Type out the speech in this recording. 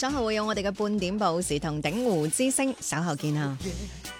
稍後會有我哋嘅半點報時同鼎湖之聲，稍後見啊。